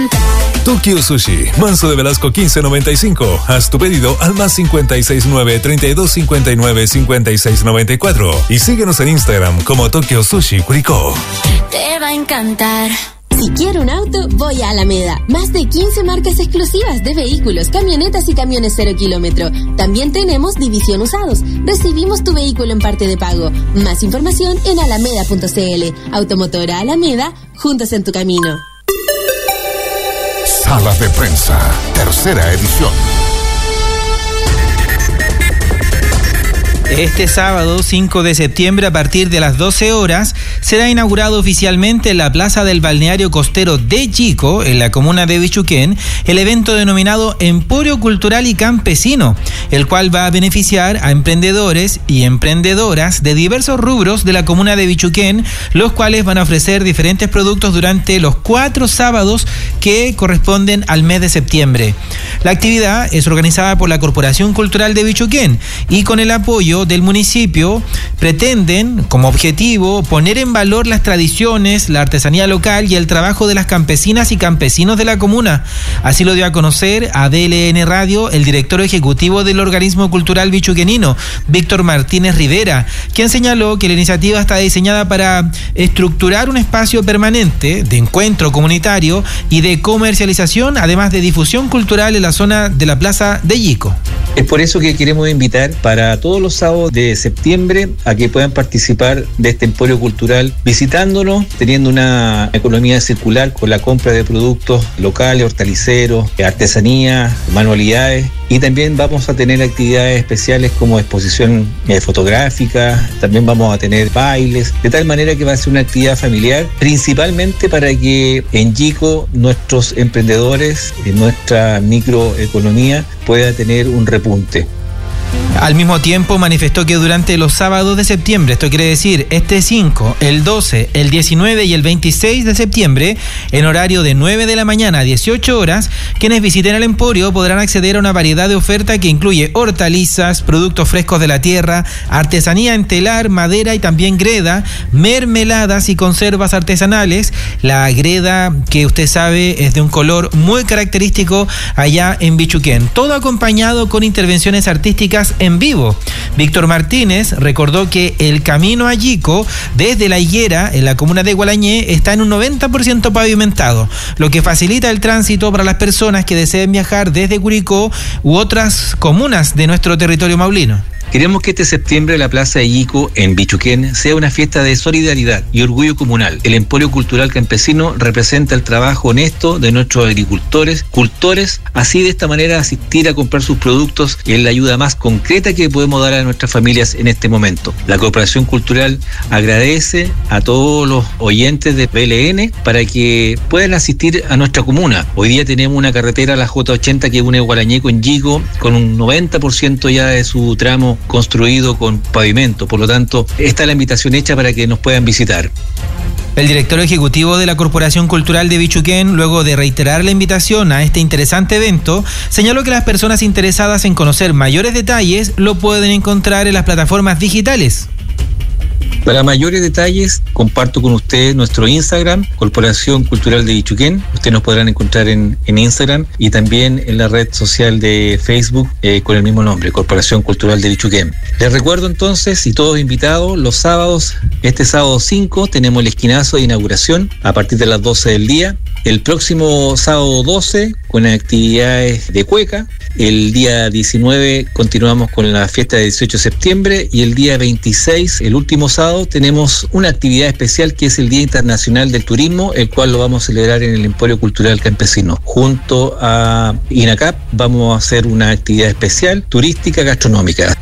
Tokyo Sushi, Manso de Velasco 1595. Haz tu pedido al más 569-3259-5694. Y síguenos en Instagram como Tokyo Sushi Curicó. Te va a encantar. Si quiero un auto, voy a Alameda. Más de 15 marcas exclusivas de vehículos, camionetas y camiones 0 kilómetro. También tenemos división usados. Recibimos tu vehículo en parte de pago. Más información en alameda.cl. Automotora Alameda, juntos en tu camino. Sala de Prensa, tercera edición. Este sábado 5 de septiembre a partir de las 12 horas será inaugurado oficialmente en la Plaza del Balneario Costero de Yico, en la comuna de Bichuquén, el evento denominado Emporio Cultural y Campesino, el cual va a beneficiar a emprendedores y emprendedoras de diversos rubros de la comuna de Bichuquén, los cuales van a ofrecer diferentes productos durante los 4 sábados que corresponden al mes de septiembre. La actividad es organizada por la Corporación Cultural de Bichuquén y con el apoyo del municipio pretenden como objetivo poner en valor las tradiciones, la artesanía local y el trabajo de las campesinas y campesinos de la comuna. Así lo dio a conocer a DLN Radio el director ejecutivo del organismo cultural bichuquenino, Víctor Martínez Rivera, quien señaló que la iniciativa está diseñada para estructurar un espacio permanente de encuentro comunitario y de comercialización, además de difusión cultural en la zona de la Plaza de Yico. Es por eso que queremos invitar para todos los sábados de septiembre a que puedan participar de este emporio cultural visitándonos, teniendo una economía circular con la compra de productos locales, hortaliceros, artesanía, manualidades, y también vamos a tener actividades especiales como exposición fotográfica, también vamos a tener bailes, de tal manera que va a ser una actividad familiar, principalmente para que en Yico nuestros emprendedores, en nuestra microeconomía, pueda tener un repunte. Al mismo tiempo manifestó que durante los sábados de septiembre, esto quiere decir este 5, el 12, el 19 y el 26 de septiembre, en horario de 9 de la mañana a 18 horas, quienes visiten el emporio podrán acceder a una variedad de oferta que incluye hortalizas, productos frescos de la tierra, artesanía en telar, madera y también greda, mermeladas y conservas artesanales. La greda, que usted sabe, es de un color muy característico allá en Bichuquén. Todo acompañado con intervenciones artísticas en vivo. Víctor Martínez recordó que el camino a Yico desde La Higuera, en la comuna de Gualañé, está en un 90% pavimentado, lo que facilita el tránsito para las personas que deseen viajar desde Curicó u otras comunas de nuestro territorio maulino. Queremos que este septiembre la Plaza de Yico en Bichuquén sea una fiesta de solidaridad y orgullo comunal. El Emporio Cultural Campesino representa el trabajo honesto de nuestros agricultores, cultores, así de esta manera asistir a comprar sus productos es la ayuda más concreta que podemos dar a nuestras familias en este momento. La Corporación Cultural agradece a todos los oyentes de PLN para que puedan asistir a nuestra comuna. Hoy día tenemos una carretera, la J80, que une Gualañé con Yico, con un 90% ya de su tramo construido con pavimento. Por lo tanto, esta es la invitación hecha para que nos puedan visitar. El director ejecutivo de la Corporación Cultural de Bichuquén, luego de reiterar la invitación a este interesante evento, señaló que las personas interesadas en conocer mayores detalles lo pueden encontrar en las plataformas digitales. Para mayores detalles, comparto con ustedes nuestro Instagram, Corporación Cultural de Bichuquén. Ustedes nos podrán encontrar en Instagram y también en la red social de Facebook con el mismo nombre, Corporación Cultural de Bichuquén. Les recuerdo entonces, y todos invitados, los sábados, este sábado 5 tenemos el esquinazo de inauguración a partir de las 12 del día. El próximo sábado 12 con actividades de cueca. El día 19 continuamos con la fiesta del 18 de septiembre y el día 26, el último sábado, tenemos una actividad especial que es el Día Internacional del Turismo, el cual lo vamos a celebrar en el Emporio Cultural Campesino. Junto a INACAP vamos a hacer una actividad especial turística gastronómica.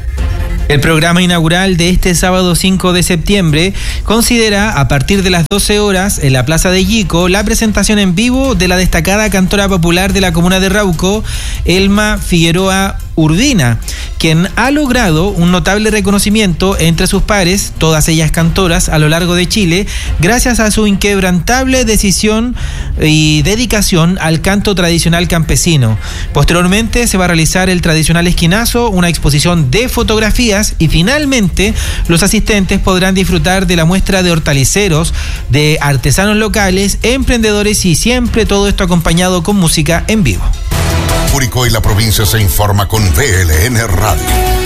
El programa inaugural de este sábado 5 de septiembre considera, a partir de las 12 horas, en la Plaza de Yico, la presentación en vivo de la destacada cantora popular de la comuna de Rauco, Elma Figueroa Urbina, quien ha logrado un notable reconocimiento entre sus pares, todas ellas cantoras, a lo largo de Chile, gracias a su inquebrantable decisión y dedicación al canto tradicional campesino. Posteriormente se va a realizar el tradicional esquinazo, una exposición de fotografías y finalmente los asistentes podrán disfrutar de la muestra de hortaliceros, de artesanos locales, emprendedores y siempre todo esto acompañado con música en vivo. Curicó y la provincia se informa con VLN Radio.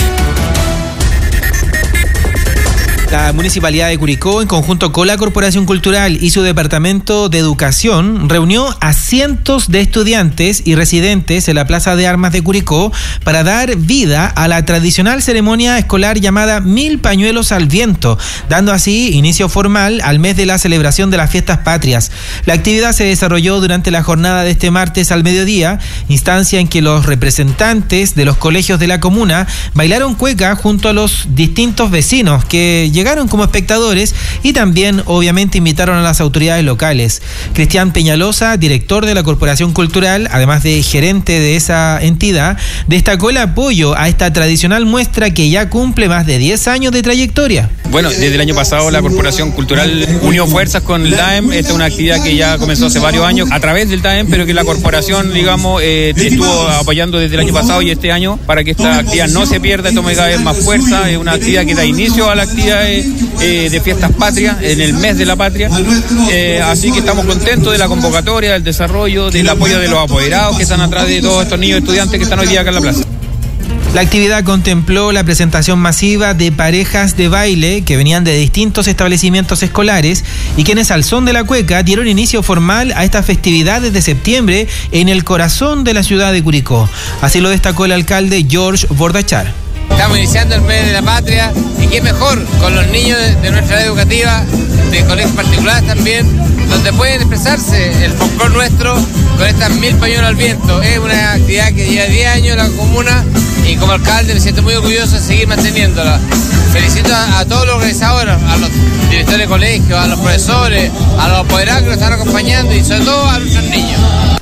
La Municipalidad de Curicó, en conjunto con la Corporación Cultural y su Departamento de Educación, reunió a cientos de estudiantes y residentes en la Plaza de Armas de Curicó para dar vida a la tradicional ceremonia escolar llamada 1000 pañuelos al viento, dando así inicio formal al mes de la celebración de las fiestas patrias. La actividad se desarrolló durante la jornada de este martes al mediodía, instancia en que los representantes de los colegios de la comuna bailaron cueca junto a los distintos vecinos que llegaron como espectadores y también obviamente invitaron a las autoridades locales. Cristian Peñalosa, director de la Corporación Cultural, además de gerente de esa entidad, destacó el apoyo a esta tradicional muestra que ya cumple más de 10 años de trayectoria. Bueno, desde el año pasado la Corporación Cultural unió fuerzas con el DAEM. Esta es una actividad que ya comenzó hace varios años a través del DAEM, pero que la Corporación, digamos, estuvo apoyando desde el año pasado y este año para que esta actividad no se pierda y tome cada vez más fuerza. Es una actividad que da inicio a la actividad de fiestas patrias, en el mes de la patria, así que estamos contentos de la convocatoria, del desarrollo, del apoyo de los apoderados que están atrás de todos estos niños estudiantes que están hoy día acá en la plaza. La actividad contempló la presentación masiva de parejas de baile que venían de distintos establecimientos escolares y quienes al son de la cueca dieron inicio formal a estas festividades de septiembre en el corazón de la ciudad de Curicó. Así lo destacó el alcalde George Bordachar. Estamos iniciando el mes de la patria y qué mejor con los niños de nuestra red educativa, de colegios particulares también, donde pueden expresarse el folclore nuestro con estas 1000 pañuelos al viento. Es una actividad que lleva 10 años en la comuna y como alcalde me siento muy orgulloso de seguir manteniéndola. Felicito a todos los organizadores, a los directores de colegios, a los profesores, a los apoderados que nos están acompañando y sobre todo a nuestros niños.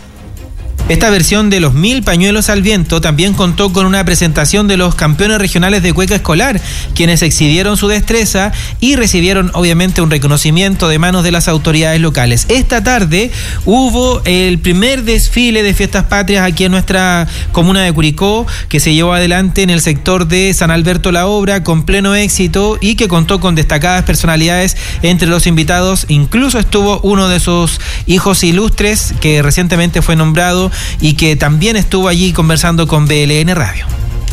Esta versión de los 1000 pañuelos al viento también contó con una presentación de los campeones regionales de cueca escolar, quienes exhibieron su destreza y recibieron obviamente un reconocimiento de manos de las autoridades locales. Esta tarde hubo el primer desfile de fiestas patrias aquí en nuestra comuna de Curicó, que se llevó adelante en el sector de San Alberto La Obra con pleno éxito y que contó con destacadas personalidades entre los invitados. Incluso estuvo uno de sus hijos ilustres que recientemente fue nombrado y que también estuvo allí conversando con VLN Radio.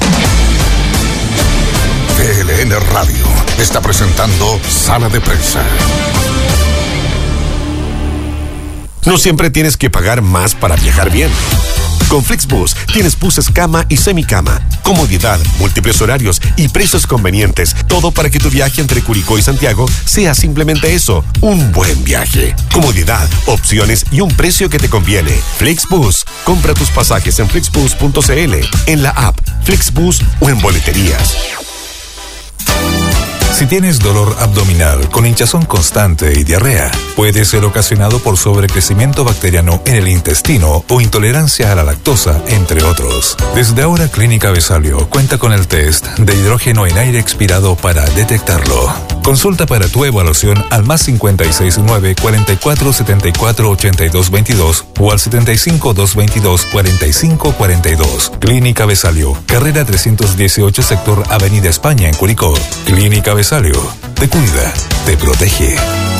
VLN Radio está presentando Sala de Prensa. No siempre tienes que pagar más para viajar bien. Con Flixbus tienes buses cama y semicama, comodidad, múltiples horarios y precios convenientes. Todo para que tu viaje entre Curicó y Santiago sea simplemente eso, un buen viaje. Comodidad, opciones y un precio que te conviene. Flixbus. Compra tus pasajes en flixbus.cl, en la app Flixbus o en boleterías. Si tienes dolor abdominal con hinchazón constante y diarrea, puede ser ocasionado por sobrecrecimiento bacteriano en el intestino o intolerancia a la lactosa, entre otros. Desde ahora, Clínica Besalio cuenta con el test de hidrógeno en aire expirado para detectarlo. Consulta para tu evaluación al +56 9 44 74 82 22 o al 75 222 45 42. Clínica Besalio, carrera 318, sector Avenida España en Curicó. Clínica Besalio, te cuida, te protege.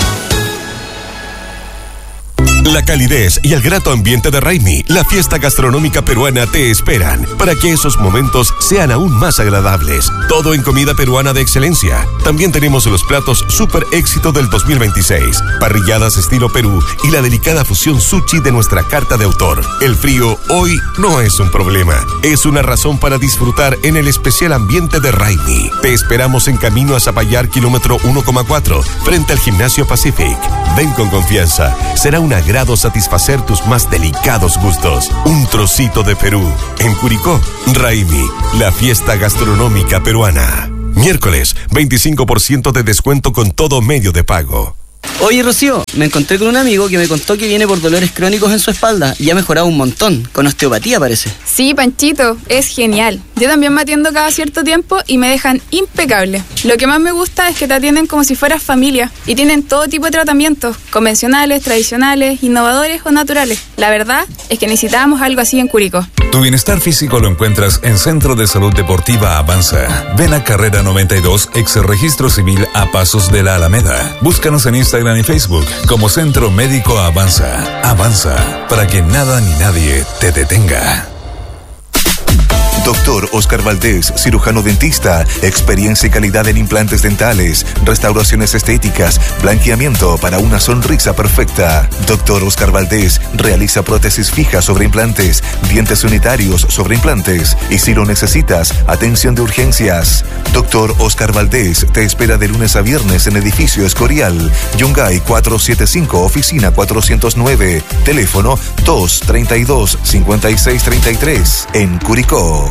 La calidez y el grato ambiente de Raimi, la fiesta gastronómica peruana, te esperan para que esos momentos sean aún más agradables. Todo en comida peruana de excelencia. También tenemos los platos super éxito del 2026, parrilladas estilo Perú y la delicada fusión sushi de nuestra carta de autor. El frío hoy no es un problema, es una razón para disfrutar en el especial ambiente de Raimi. Te esperamos en camino a Zapallar, kilómetro 1,4, frente al Gimnasio Pacific. Ven con confianza, será un agrado satisfacer tus más delicados gustos. Un trocito de Perú. En Curicó, Raimi, la fiesta gastronómica peruana. Miércoles, 25% de descuento con todo medio de pago. Oye, Rocío, me encontré con un amigo que me contó que viene por dolores crónicos en su espalda y ha mejorado un montón, con osteopatía parece. Sí, Panchito, es genial. Yo también me atiendo cada cierto tiempo y me dejan impecable. Lo que más me gusta es que te atienden como si fueras familia y tienen todo tipo de tratamientos, convencionales, tradicionales, innovadores o naturales. La verdad es que necesitábamos algo así en Curicó. Tu bienestar físico lo encuentras en Centro de Salud Deportiva Avanza. Ven a Carrera 92, ex Registro Civil a Pasos de la Alameda. Búscanos en Instagram y Facebook como Centro Médico Avanza. Avanza, para que nada ni nadie te detenga. Doctor Oscar Valdés, cirujano dentista, experiencia y calidad en implantes dentales, restauraciones estéticas, blanqueamiento para una sonrisa perfecta. Doctor Oscar Valdés realiza prótesis fijas sobre implantes, dientes unitarios sobre implantes y si lo necesitas, atención de urgencias. Doctor Oscar Valdés te espera de lunes a viernes en Edificio Escorial, Yungay 475, oficina 409, teléfono 232-5633, en Curicó.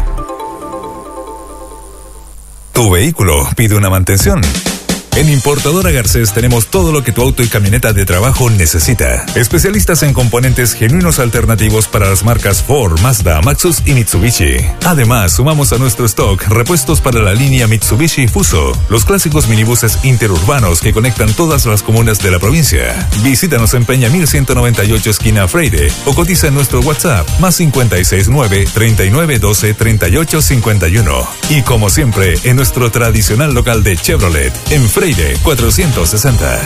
Tu vehículo pide una mantención. En Importadora Garcés tenemos todo lo que tu auto y camioneta de trabajo necesita. Especialistas en componentes genuinos alternativos para las marcas Ford, Mazda, Maxus y Mitsubishi. Además, sumamos a nuestro stock repuestos para la línea Mitsubishi Fuso, los clásicos minibuses interurbanos que conectan todas las comunas de la provincia. Visítanos en Peña 1198 esquina Freire o cotiza en nuestro WhatsApp +569 3912 3851. Y como siempre, en nuestro tradicional local de Chevrolet, en Freire 460.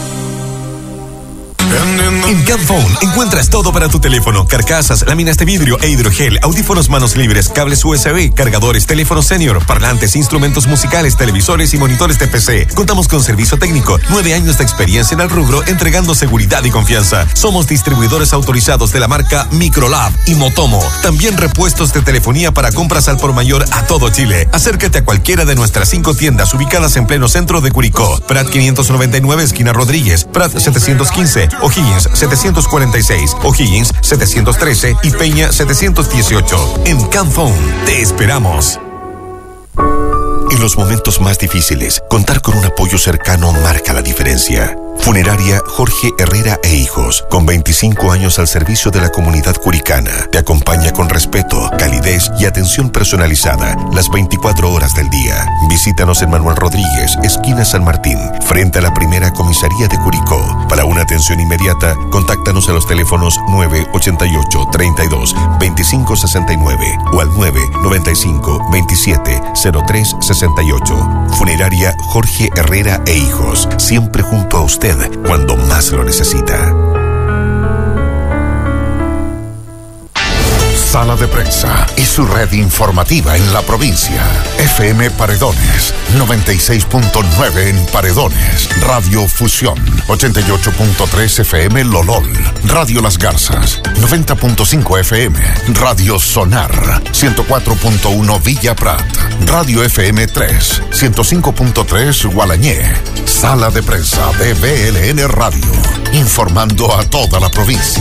En Camphone encuentras todo para tu teléfono: carcasas, láminas de vidrio e hidrogel, audífonos manos libres, cables USB, cargadores, teléfonos senior, parlantes, instrumentos musicales, televisores y monitores de PC. Contamos con servicio técnico, 9 años de experiencia en el rubro, entregando seguridad y confianza. Somos distribuidores autorizados de la marca Microlab y Motomo. También repuestos de telefonía para compras al por mayor a todo Chile. Acércate a cualquiera de nuestras 5 tiendas ubicadas en pleno centro de Curicó: Prat 599 esquina Rodríguez, Prat 715, O'Higgins 746, O'Higgins 713 y Peña 718. En Camphone te esperamos. En los momentos más difíciles, contar con un apoyo cercano marca la diferencia. Funeraria Jorge Herrera e Hijos, con 25 años al servicio de la comunidad curicana, te acompaña con respeto, calidez y atención personalizada las 24 horas del día. Visítanos en Manuel Rodríguez, esquina San Martín, frente a la primera comisaría de Curicó. Para una atención inmediata, contáctanos a los teléfonos 988 32 25 69 o al 995 27 03 68. Funeraria Jorge Herrera e Hijos, siempre junto a usted cuando más lo necesita. Sala de Prensa y su red informativa en la provincia. FM Paredones, 96.9 en Paredones. Radio Fusión, 88.3 FM Lolol. Radio Las Garzas, 90.5 FM. Radio Sonar, 104.1 Villa Prat. Radio FM 3, 105.3 Gualañé. Sala de Prensa de BLN Radio, informando a toda la provincia.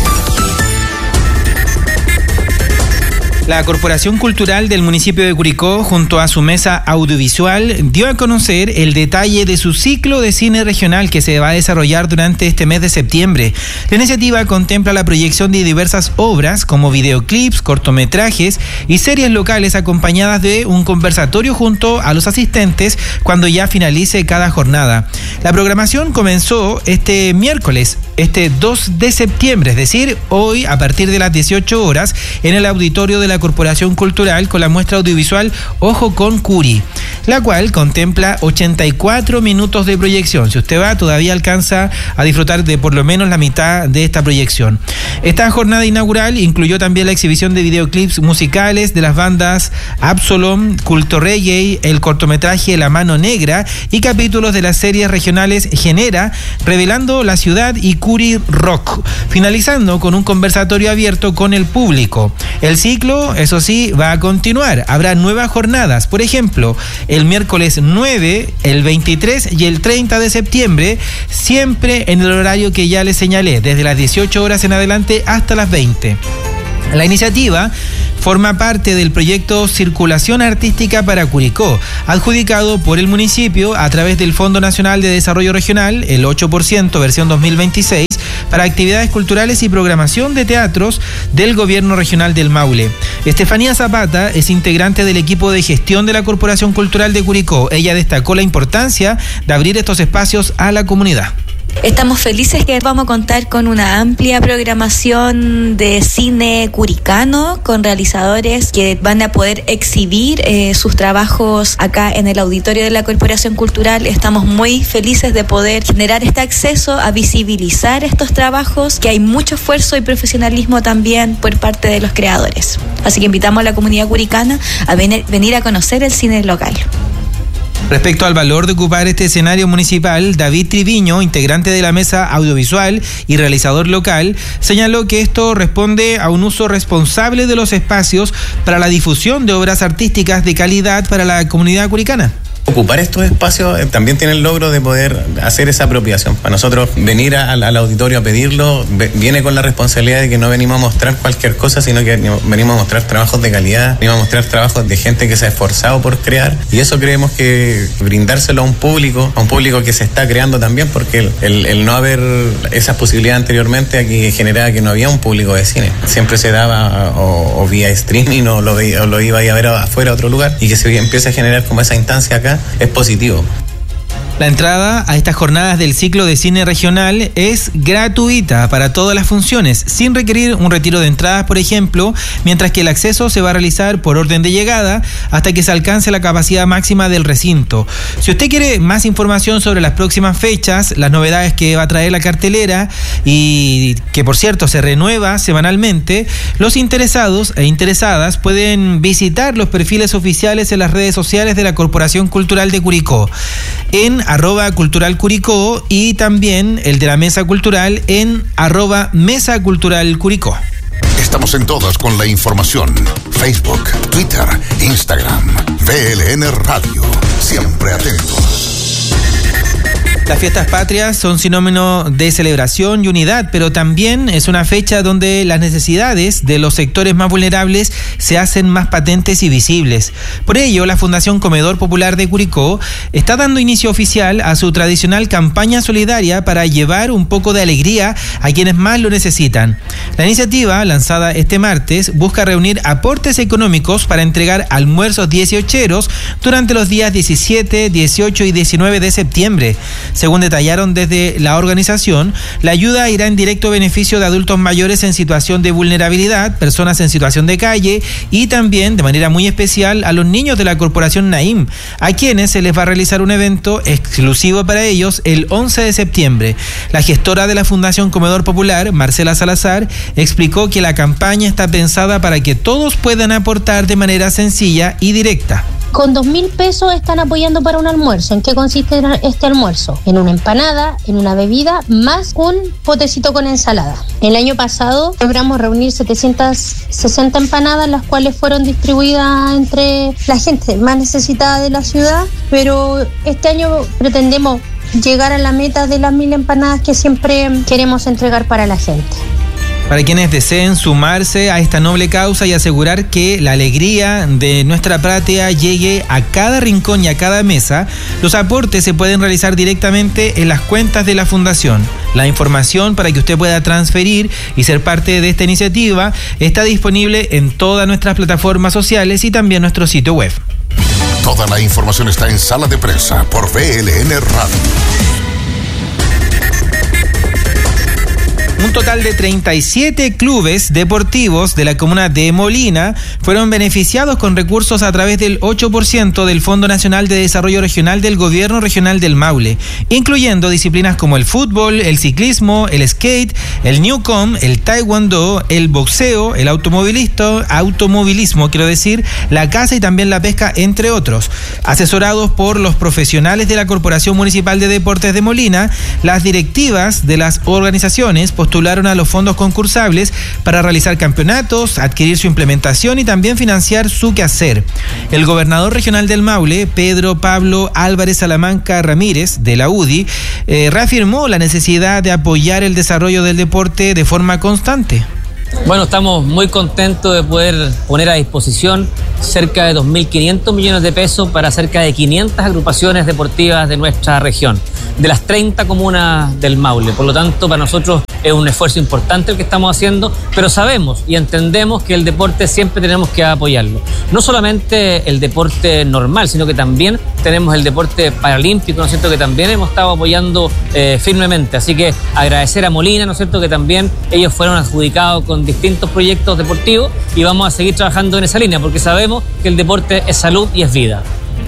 La Corporación Cultural del municipio de Curicó, junto a su mesa audiovisual, dio a conocer el detalle de su ciclo de cine regional que se va a desarrollar durante este mes de septiembre. La iniciativa contempla la proyección de diversas obras como videoclips, cortometrajes y series locales acompañadas de un conversatorio junto a los asistentes cuando ya finalice cada jornada. La programación comenzó este miércoles, este 2 de septiembre, es decir, hoy a partir de las 18 horas en el auditorio de la Corporación Cultural con la muestra audiovisual Ojo con Curi, la cual contempla 84 minutos de proyección. Si usted va, todavía alcanza a disfrutar de por lo menos la mitad de esta proyección. Esta jornada inaugural incluyó también la exhibición de videoclips musicales de las bandas Absalom, Culto Reggae, el cortometraje La Mano Negra y capítulos de las series regionales Genera, Revelando la Ciudad y Curi Rock, finalizando con un conversatorio abierto con el público. El ciclo, eso sí, va a continuar. Habrá nuevas jornadas, por ejemplo, el miércoles 9, el 23 y el 30 de septiembre, siempre en el horario que ya les señalé, desde las 18 horas en adelante hasta las 20. La iniciativa forma parte del proyecto Circulación Artística para Curicó, adjudicado por el municipio a través del Fondo Nacional de Desarrollo Regional, el 8% versión 2026, para actividades culturales y programación de teatros del Gobierno Regional del Maule. Estefanía Zapata es integrante del equipo de gestión de la Corporación Cultural de Curicó. Ella destacó la importancia de abrir estos espacios a la comunidad. Estamos felices que vamos a contar con una amplia programación de cine curicano, con realizadores que van a poder exhibir sus trabajos acá en el auditorio de la Corporación Cultural. Estamos muy felices de poder generar este acceso a visibilizar estos trabajos, que hay mucho esfuerzo y profesionalismo también por parte de los creadores. Así que invitamos a la comunidad curicana a venir a conocer el cine local. Respecto al valor de ocupar este escenario municipal, David Triviño, integrante de la mesa audiovisual y realizador local, señaló que esto responde a un uso responsable de los espacios para la difusión de obras artísticas de calidad para la comunidad curicana. Ocupar estos espacios también tiene el logro de poder hacer esa apropiación. Para nosotros venir al auditorio a pedirlo viene con la responsabilidad de que no venimos a mostrar cualquier cosa, sino que venimos a mostrar trabajos de calidad, venimos a mostrar trabajos de gente que se ha esforzado por crear, y eso creemos que brindárselo a un público que se está creando también, porque el no haber esas posibilidades anteriormente aquí generaba que no había un público de cine. Siempre se daba o vía streaming o lo iba a ver afuera a otro lugar, y que se empiece a generar como esa instancia acá es positivo. La entrada a estas jornadas del ciclo de cine regional es gratuita para todas las funciones, sin requerir un retiro de entradas, por ejemplo, mientras que el acceso se va a realizar por orden de llegada hasta que se alcance la capacidad máxima del recinto. Si usted quiere más información sobre las próximas fechas, las novedades que va a traer la cartelera, y que por cierto se renueva semanalmente, los interesados e interesadas pueden visitar los perfiles oficiales en las redes sociales de la Corporación Cultural de Curicó, en @culturalcuricó, y también el de la Mesa Cultural en @mesaculturalcuricó. Estamos en todas con la información. Facebook, Twitter, Instagram, VLN Radio. Siempre atentos. Las fiestas patrias son sinónimo de celebración y unidad, pero también es una fecha donde las necesidades de los sectores más vulnerables se hacen más patentes y visibles. Por ello, la Fundación Comedor Popular de Curicó está dando inicio oficial a su tradicional campaña solidaria para llevar un poco de alegría a quienes más lo necesitan. La iniciativa, lanzada este martes, busca reunir aportes económicos para entregar almuerzos 18eros durante los días 17, 18 y 19 de septiembre. Según detallaron desde la organización, la ayuda irá en directo beneficio de adultos mayores en situación de vulnerabilidad, personas en situación de calle, y también, de manera muy especial, a los niños de la Corporación Naim, a quienes se les va a realizar un evento exclusivo para ellos el 11 de septiembre. La gestora de la Fundación Comedor Popular, Marcela Salazar, explicó que la campaña está pensada para que todos puedan aportar de manera sencilla y directa. Con 2.000 pesos están apoyando para un almuerzo. ¿En qué consiste este almuerzo? En una empanada, en una bebida, más un potecito con ensalada. El año pasado logramos reunir 760 empanadas, las cuales fueron distribuidas entre la gente más necesitada de la ciudad, pero este año pretendemos llegar a la meta de las 1.000 empanadas que siempre queremos entregar para la gente. Para quienes deseen sumarse a esta noble causa y asegurar que la alegría de nuestra patria llegue a cada rincón y a cada mesa, los aportes se pueden realizar directamente en las cuentas de la Fundación. La información para que usted pueda transferir y ser parte de esta iniciativa está disponible en todas nuestras plataformas sociales y también nuestro sitio web. Toda la información está en Sala de Prensa por VLN Radio. Un total de 37 clubes deportivos de la comuna de Molina fueron beneficiados con recursos a través del 8% del Fondo Nacional de Desarrollo Regional del Gobierno Regional del Maule, incluyendo disciplinas como el fútbol, el ciclismo, el skate, el newcom, el taekwondo, el boxeo, el automovilismo, la caza y también la pesca, entre otros. Asesorados por los profesionales de la Corporación Municipal de Deportes de Molina, las directivas de las organizaciones postularon a los fondos concursables para realizar campeonatos, adquirir su implementación y también financiar su quehacer. El gobernador regional del Maule, Pedro Pablo Álvarez Salamanca Ramírez, de la UDI, reafirmó la necesidad de apoyar el desarrollo del deporte de forma constante. Bueno, estamos muy contentos de poder poner a disposición cerca de 2.500 millones de pesos para cerca de 500 agrupaciones deportivas de nuestra región. de las 30 comunas del Maule. Por lo tanto, para nosotros es un esfuerzo importante el que estamos haciendo, pero sabemos y entendemos que el deporte siempre tenemos que apoyarlo. No solamente el deporte normal, sino que también tenemos el deporte paralímpico, ¿no es cierto?, que también hemos estado apoyando firmemente. Así que agradecer a Molina, ¿no es cierto?, que también ellos fueron adjudicados con distintos proyectos deportivos y vamos a seguir trabajando en esa línea porque sabemos que el deporte es salud y es vida.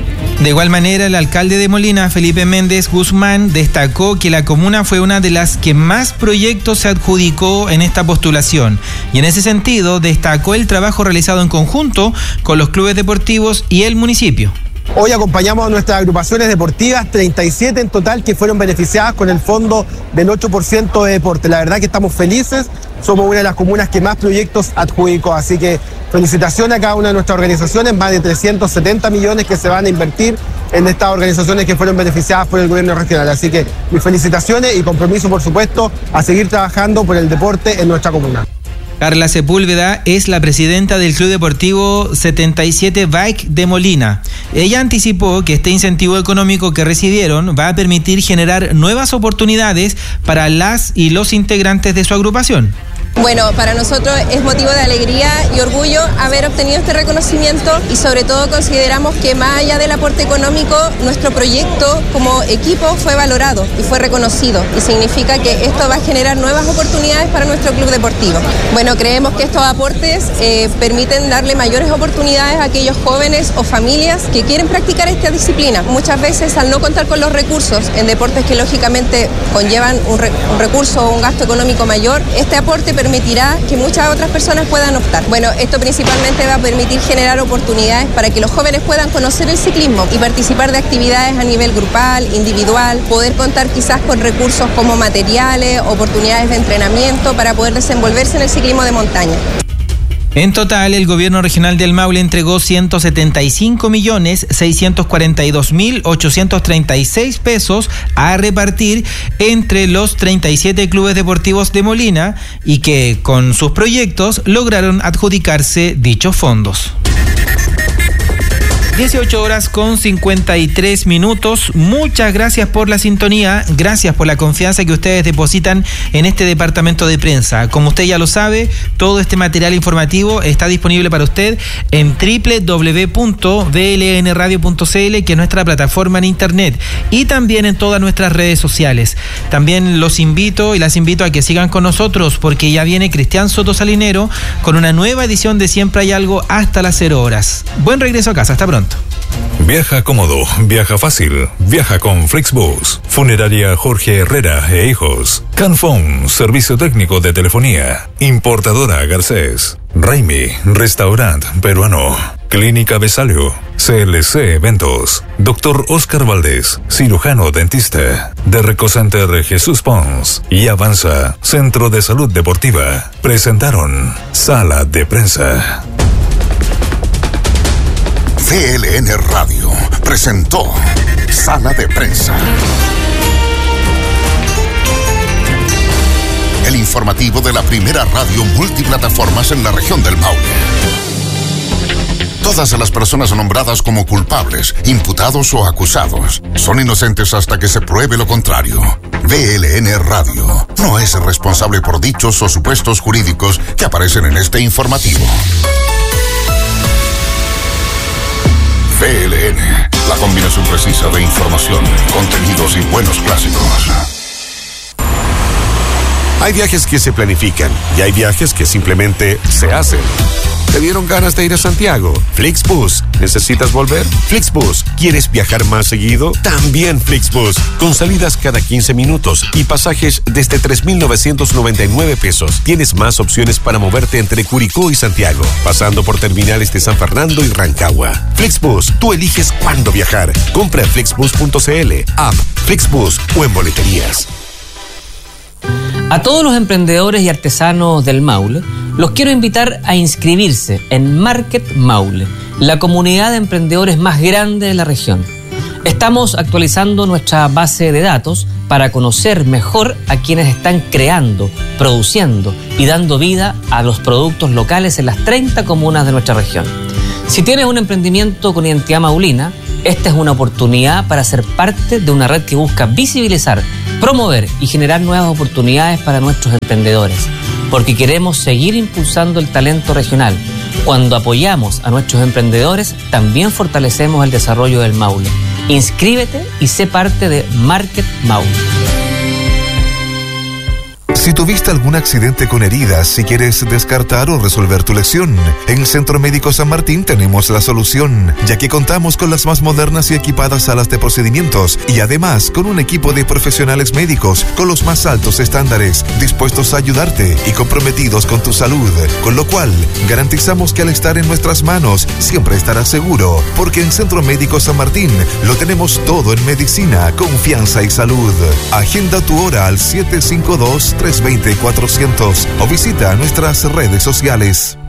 De igual manera, el alcalde de Molina, Felipe Méndez Guzmán, destacó que la comuna fue una de las que más proyectos se adjudicó en esta postulación. Y en ese sentido, destacó el trabajo realizado en conjunto con los clubes deportivos y el municipio. Hoy acompañamos a nuestras agrupaciones deportivas, 37 en total, que fueron beneficiadas con el fondo del 8% de deporte. La verdad que estamos felices, somos una de las comunas que más proyectos adjudicó, así que felicitaciones a cada una de nuestras organizaciones, más de 370 millones que se van a invertir en estas organizaciones que fueron beneficiadas por el gobierno regional. Así que mis felicitaciones y compromiso, por supuesto, a seguir trabajando por el deporte en nuestra comuna. Carla Sepúlveda es la presidenta del Club Deportivo 77 Bike de Molina. Ella anticipó que este incentivo económico que recibieron va a permitir generar nuevas oportunidades para las y los integrantes de su agrupación. Bueno, para nosotros es motivo de alegría y orgullo haber obtenido este reconocimiento y sobre todo consideramos que más allá del aporte económico, nuestro proyecto como equipo fue valorado y fue reconocido y significa que esto va a generar nuevas oportunidades para nuestro club deportivo. Bueno, creemos que estos aportes permiten darle mayores oportunidades a aquellos jóvenes o familias que quieren practicar esta disciplina. Muchas veces al no contar con los recursos en deportes que lógicamente conllevan un recurso o un gasto económico mayor, este aporte permitirá que muchas otras personas puedan optar. Bueno, esto principalmente va a permitir generar oportunidades para que los jóvenes puedan conocer el ciclismo y participar de actividades a nivel grupal, individual, poder contar quizás con recursos como materiales, oportunidades de entrenamiento para poder desenvolverse en el ciclismo de montaña. En total, el gobierno regional del Maule entregó 175.642.836 pesos a repartir entre los 37 clubes deportivos de Molina y que con sus proyectos lograron adjudicarse dichos fondos. 18 horas con 53 minutos. Muchas gracias por la sintonía, gracias por la confianza que ustedes depositan en este departamento de prensa. Como usted ya lo sabe, todo este material informativo está disponible para usted en www.blnradio.cl, que es nuestra plataforma en internet, y también en todas nuestras redes sociales. También los invito y las invito a que sigan con nosotros porque ya viene Cristian Soto Salinero con una nueva edición de Siempre hay algo hasta las 0 horas. Buen regreso a casa, hasta pronto. Viaja cómodo, viaja fácil, viaja con Flixbus. Funeraria Jorge Herrera e Hijos. Canfón, servicio técnico de telefonía. Importadora Garcés. Raimi, restaurante peruano. Clínica Besalio. CLC Eventos. Dr. Oscar Valdés, cirujano dentista. De Recocenter Jesús Pons. Y Avanza, Centro de Salud Deportiva. Presentaron Sala de Prensa. VLN Radio presentó Sala de Prensa. El informativo de la primera radio multiplataformas en la región del Maule. Todas las personas nombradas como culpables, imputados o acusados son inocentes hasta que se pruebe lo contrario. VLN Radio no es responsable por dichos o supuestos jurídicos que aparecen en este informativo. VLN, la combinación precisa de información, contenidos y buenos clásicos. Hay viajes que se planifican y hay viajes que simplemente se hacen. ¿Te dieron ganas de ir a Santiago? Flixbus. ¿Necesitas volver? Flixbus. ¿Quieres viajar más seguido? También Flixbus. Con salidas cada 15 minutos y pasajes desde 3.999 pesos. Tienes más opciones para moverte entre Curicó y Santiago, pasando por terminales de San Fernando y Rancagua. Flixbus. Tú eliges cuándo viajar. Compra en flixbus.cl, app, Flixbus o en boleterías. A todos los emprendedores y artesanos del Maule, los quiero invitar a inscribirse en Market Maule, la comunidad de emprendedores más grande de la región. Estamos actualizando nuestra base de datos para conocer mejor a quienes están creando, produciendo y dando vida a los productos locales en las 30 comunas de nuestra región. Si tienes un emprendimiento con identidad maulina, Esta es una oportunidad para ser parte de una red que busca visibilizar, promover y generar nuevas oportunidades para nuestros emprendedores, porque queremos seguir impulsando el talento regional. Cuando apoyamos a nuestros emprendedores, también fortalecemos el desarrollo del Maule. Inscríbete y sé parte de Market Maule. Si tuviste algún accidente con heridas, si quieres descartar o resolver tu lesión, en Centro Médico San Martín tenemos la solución, ya que contamos con las más modernas y equipadas salas de procedimientos y además con un equipo de profesionales médicos con los más altos estándares, dispuestos a ayudarte y comprometidos con tu salud, con lo cual garantizamos que al estar en nuestras manos siempre estarás seguro, porque en Centro Médico San Martín lo tenemos todo en medicina, confianza y salud. Agenda tu hora al 752-320-400 o visita nuestras redes sociales.